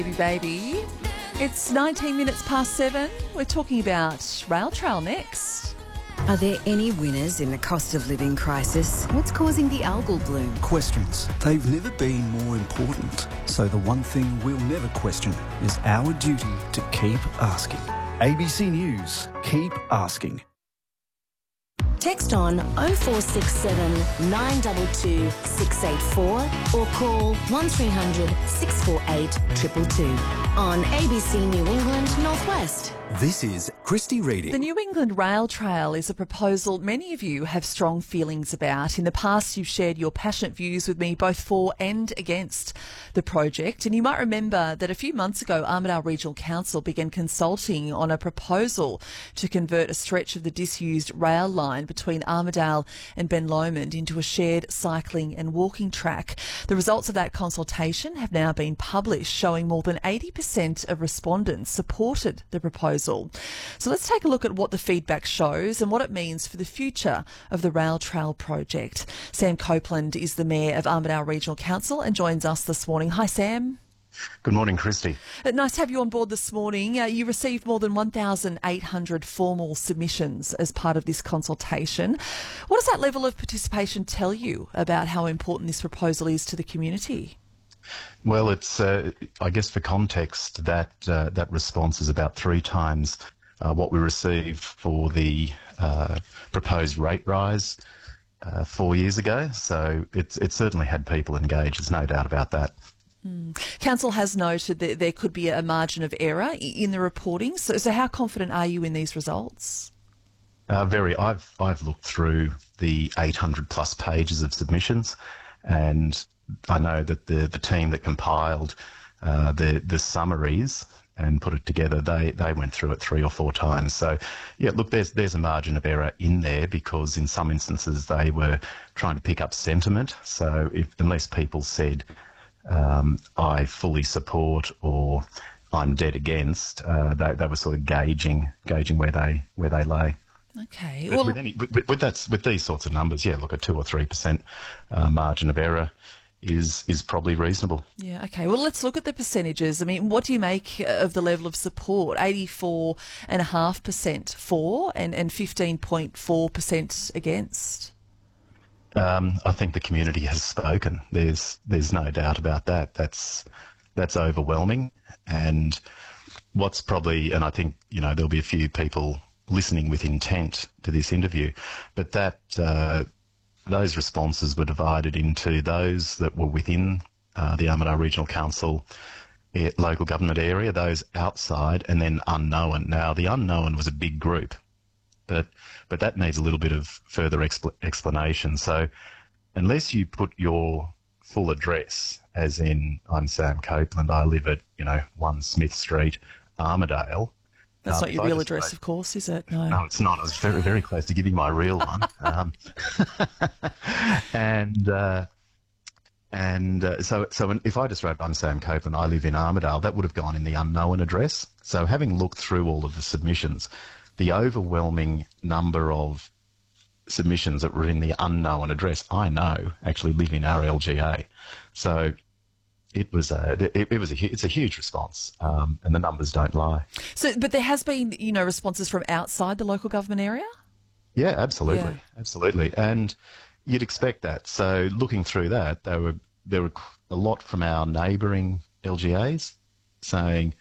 Baby. It's 19 minutes past 7. We're talking about rail trail next. Are there any winners in the cost of living crisis? What's causing the algal bloom? Questions. They've never been more important. So the one thing we'll never question is our duty to keep asking. ABC News. Keep asking. Text on 0467 922 684 or call 1300 648 222 on ABC New England Northwest. This is Christy Reading. The New England Rail Trail is a proposal many of you have strong feelings about. In the past, you've shared your passionate views with me, both for and against the project. And you might remember that a few months ago, Armidale Regional Council began consulting on a proposal to convert a stretch of the disused rail line between Armidale and Ben Lomond into a shared cycling and walking track. The results of that consultation have now been published, showing more than 80% of respondents supported the proposal. So let's take a look at what the feedback shows and what it means for the future of the Rail Trail project. Sam Copeland is the Mayor of Armidale Regional Council and joins us this morning. Hi, Sam. Good morning, Christy. Nice to have you on board this morning. You received more than 1,800 formal submissions as part of this consultation. What does that level of participation tell you about how important this proposal is to the community? Well, it's, I guess for context, that response is about 3 times what we received for the proposed rate rise 4 years ago. So it's certainly had people engaged, there's no doubt about that. Council has noted that there could be a margin of error in the reporting. So how confident are you in these results? Very. I've looked through the 800 plus pages of submissions, and I know that the team that compiled the summaries and put it together, they went through it 3 or 4 times. So, yeah, look, there's a margin of error in there because in some instances they were trying to pick up sentiment. So unless people said, I fully support or I'm dead against, they were sort of gauging where they lay. Okay. Well, with these sorts of numbers, yeah, look, a 2 or 3% margin of error is probably reasonable. Yeah, okay. Well, let's look at the percentages. I mean, what do you make of the level of support? 84.5% for and 15.4% against? I think the community has spoken. There's no doubt about that. That's overwhelming. And what's probably, and I think, there'll be a few people listening with intent to this interview, but that those responses were divided into those that were within the Armidale Regional Council local government area, those outside, and then unknown. Now, the unknown was a big group, but that needs a little bit of further explanation. So unless you put your full address, as in I'm Sam Copeland, I live at 1 Smith Street, Armidale. That's not your real address, of course, is it? No, it's not. I was very, very close to giving my real one. So if I just wrote, I'm Sam Copeland, I live in Armidale, that would have gone in the unknown address. So having looked through all of the submissions, the overwhelming number of submissions that were in the unknown address, I know, actually live in RLGA. So it's a huge response, and the numbers don't lie. So, but there has been, responses from outside the local government area? Yeah, absolutely. And you'd expect that. So looking through that, there were a lot from our neighbouring LGAs saying,